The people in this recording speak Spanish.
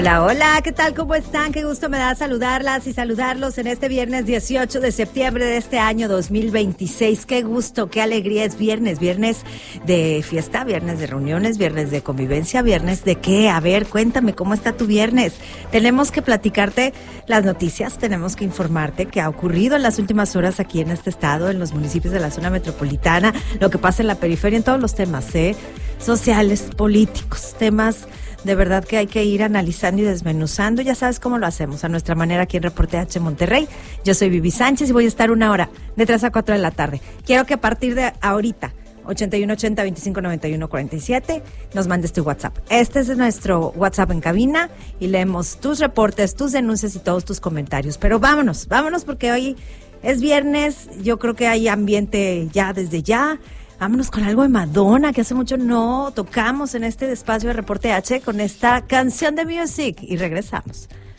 Hola, hola, ¿qué tal? ¿Cómo están? Qué gusto me da saludarlas y saludarlos en este viernes 18 de septiembre de este año 2026. Qué gusto, qué alegría, es viernes de fiesta, viernes de reuniones, viernes de convivencia, viernes de qué. A ver, cuéntame, ¿cómo está tu viernes? Tenemos que platicarte las noticias, tenemos que informarte qué ha ocurrido en las últimas horas aquí en este estado, en los municipios de la zona metropolitana, lo que pasa en la periferia, en todos los temas, sociales, políticos, temas de verdad que hay que ir analizando y desmenuzando. Ya sabes cómo lo hacemos, a nuestra manera aquí en Reporte H Monterrey. Yo soy Vivi Sánchez y voy a estar una hora de 3 a 4 de la tarde. Quiero que a partir de ahorita, 8180-2591-47, nos mandes tu WhatsApp. Este es nuestro WhatsApp en cabina y leemos tus reportes, tus denuncias y todos tus comentarios. Pero vámonos porque hoy es viernes, yo creo que hay ambiente ya desde ya. Vámonos con algo de Madonna, que hace mucho no tocamos en este espacio de Reporte H, con esta canción de Music. Y regresamos.